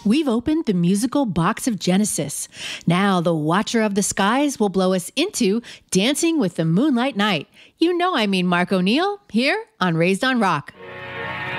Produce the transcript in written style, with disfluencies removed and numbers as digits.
we've opened the musical box of Genesis. Now, the Watcher of the Skies will blow us into Dancing with the Moonlight Knight. You know I mean Mark O'Neill, here on Raised on Rock.